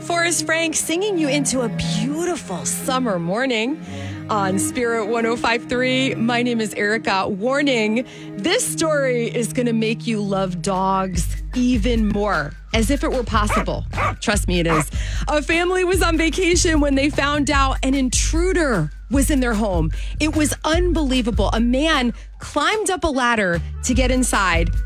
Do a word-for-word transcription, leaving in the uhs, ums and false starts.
Forrest Frank singing you into a beautiful summer morning on Spirit one oh five point three. My name is Erica. Warning, this story is going to make you love dogs even more, as if it were possible. Trust me, it is. A family was on vacation when they found out an intruder was in their home. It was unbelievable. A man climbed up a ladder to get inside.